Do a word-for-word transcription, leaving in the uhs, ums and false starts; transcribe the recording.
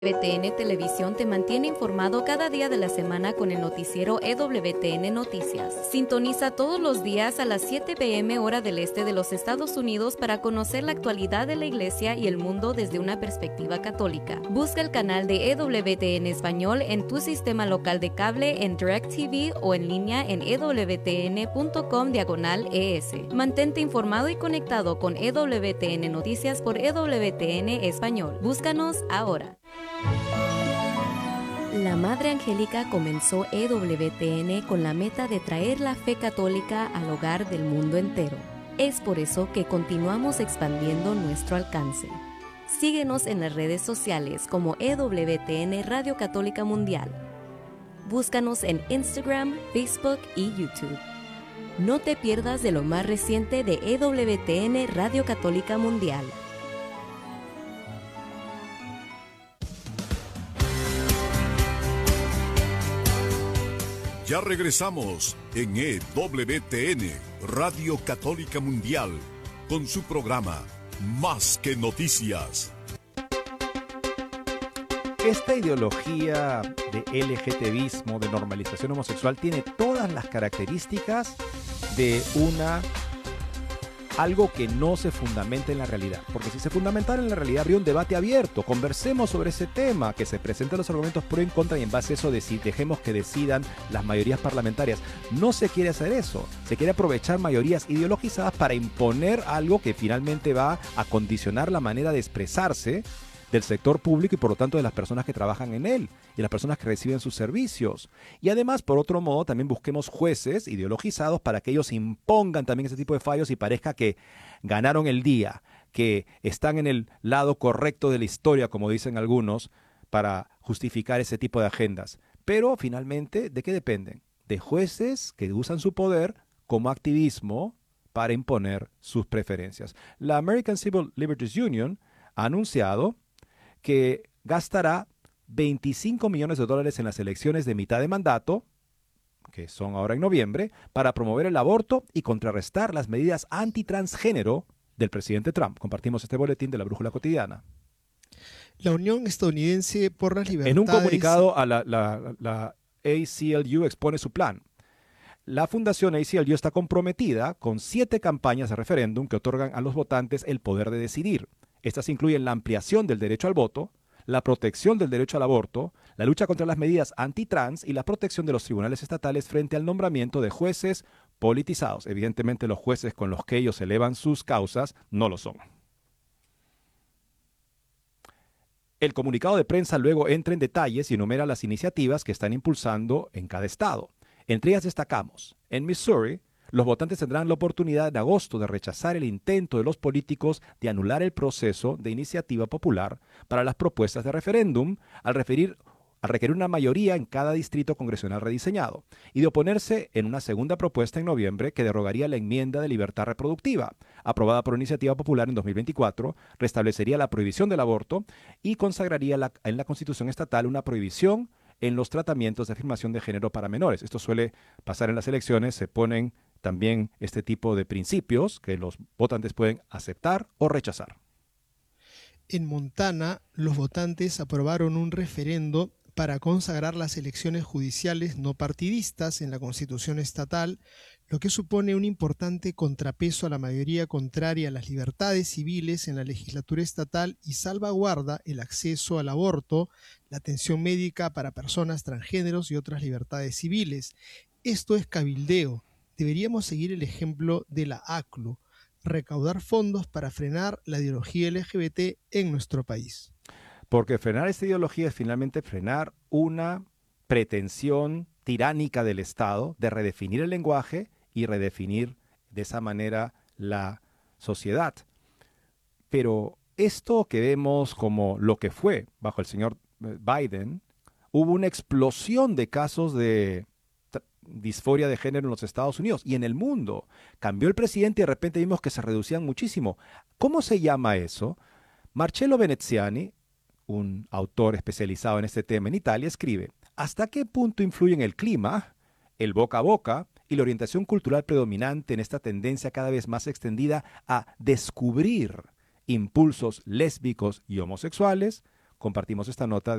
E W T N Televisión te mantiene informado cada día de la semana con el noticiero E W T N Noticias. Sintoniza todos los días a las siete p m hora del este de los Estados Unidos para conocer la actualidad de la Iglesia y el mundo desde una perspectiva católica. Busca el canal de E W T N Español en tu sistema local de cable, en DirecTV o en línea en ewtn.com diagonal ES. Mantente informado y conectado con E W T N Noticias por E W T N Español. Búscanos ahora. La Madre Angélica comenzó E W T N con la meta de traer la fe católica al hogar del mundo entero. Es por eso que continuamos expandiendo nuestro alcance. Síguenos en las redes sociales como E W T N Radio Católica Mundial. Búscanos en Instagram, Facebook y YouTube. No te pierdas de lo más reciente de E W T N Radio Católica Mundial. Ya regresamos en E W T N, Radio Católica Mundial, con su programa Más que Noticias. Esta ideología de LGTBismo, de normalización homosexual, tiene todas las características de una algo que no se fundamenta en la realidad. Porque si se fundamentara en la realidad, habría un debate abierto. Conversemos sobre ese tema, que se presenten los argumentos pro y en contra, y en base a eso deci- dejemos que decidan las mayorías parlamentarias. No se quiere hacer eso. Se quiere aprovechar mayorías ideologizadas para imponer algo que finalmente va a condicionar la manera de expresarse del sector público y por lo tanto de las personas que trabajan en él y las personas que reciben sus servicios. Y además, por otro modo, también busquemos jueces ideologizados para que ellos impongan también ese tipo de fallos y parezca que ganaron el día, que están en el lado correcto de la historia, como dicen algunos, para justificar ese tipo de agendas. Pero finalmente, ¿de qué dependen? De jueces que usan su poder como activismo para imponer sus preferencias. La American Civil Liberties Union ha anunciado que gastará veinticinco millones de dólares en las elecciones de mitad de mandato, que son ahora en noviembre, para promover el aborto y contrarrestar las medidas antitransgénero del presidente Trump. Compartimos este boletín de la Brújula Cotidiana. La Unión Estadounidense por las Libertades... En un comunicado, a la, la, la A C L U expone su plan. La Fundación A C L U está comprometida con siete campañas de referéndum que otorgan a los votantes el poder de decidir. Estas incluyen la ampliación del derecho al voto, la protección del derecho al aborto, la lucha contra las medidas antitrans y la protección de los tribunales estatales frente al nombramiento de jueces politizados. Evidentemente, los jueces con los que ellos elevan sus causas no lo son. El comunicado de prensa luego entra en detalles y enumera las iniciativas que están impulsando en cada estado. Entre ellas destacamos, en Missouri, los votantes tendrán la oportunidad en agosto de rechazar el intento de los políticos de anular el proceso de iniciativa popular para las propuestas de referéndum al, referir, al requerir una mayoría en cada distrito congresional rediseñado y de oponerse en una segunda propuesta en noviembre que derogaría la enmienda de libertad reproductiva, aprobada por iniciativa popular en dos mil veinticuatro, restablecería la prohibición del aborto y consagraría la, en la Constitución estatal una prohibición en los tratamientos de afirmación de género para menores. Esto suele pasar en las elecciones, se ponen también este tipo de principios que los votantes pueden aceptar o rechazar. En Montana, los votantes aprobaron un referendo para consagrar las elecciones judiciales no partidistas en la Constitución estatal, lo que supone un importante contrapeso a la mayoría contraria a las libertades civiles en la legislatura estatal y salvaguarda el acceso al aborto, la atención médica para personas transgéneros y otras libertades civiles. Esto es cabildeo. Deberíamos seguir el ejemplo de la A C L U, recaudar fondos para frenar la ideología L G B T en nuestro país. Porque frenar esta ideología es finalmente frenar una pretensión tiránica del Estado de redefinir el lenguaje y redefinir de esa manera la sociedad. Pero esto que vemos como lo que fue bajo el señor Biden, hubo una explosión de casos de disforia de género en los Estados Unidos y en el mundo. Cambió el presidente y de repente vimos que se reducían muchísimo. ¿Cómo se llama eso? Marcello Veneziani, un autor especializado en este tema en Italia, escribe: ¿hasta qué punto influyen el clima, el boca a boca y la orientación cultural predominante en esta tendencia cada vez más extendida a descubrir impulsos lésbicos y homosexuales compartimos esta nota